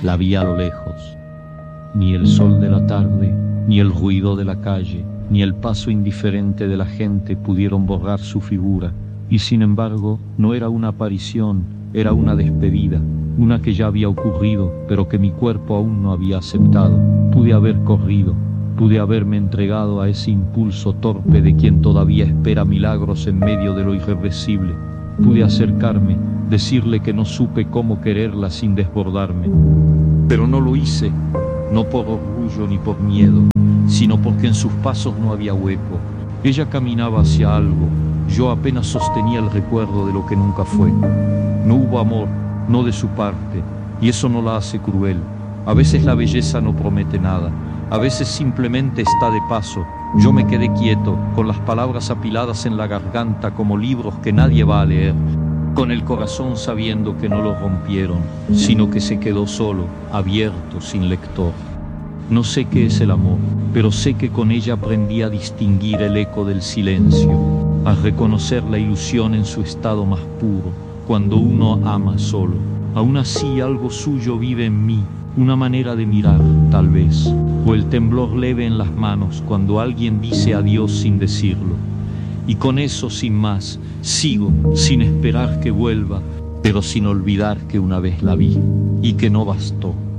La vi a lo lejos. Ni el sol de la tarde, ni el ruido de la calle, ni el paso indiferente de la gente pudieron borrar su figura, y sin embargo no era una aparición, era una despedida, una que ya había ocurrido, pero que mi cuerpo aún no había aceptado. Pude haber corrido, pude haberme entregado a ese impulso torpe de quien todavía espera milagros en medio de lo irreversible. Pude acercarme, decirle que no supe cómo quererla sin desbordarme, pero no lo hice, no por orgullo ni por miedo, sino porque en sus pasos no había hueco. Ella caminaba hacia algo, yo apenas sostenía el recuerdo de lo que nunca fue. No hubo amor, no de su parte, y eso no la hace cruel. A veces la belleza no promete nada, a veces simplemente está de paso. Yo me quedé quieto, con las palabras apiladas en la garganta como libros que nadie va a leer, con el corazón sabiendo que no lo rompieron, sino que se quedó solo, abierto, sin lector. No sé qué es el amor, pero sé que con ella aprendí a distinguir el eco del silencio, a reconocer la ilusión en su estado más puro, cuando uno ama solo. Aún así algo suyo vive en mí, una manera de mirar, tal vez, o el temblor leve en las manos cuando alguien dice adiós sin decirlo. Y con eso, sin más, sigo, sin esperar que vuelva, pero sin olvidar que una vez la vi y que no bastó.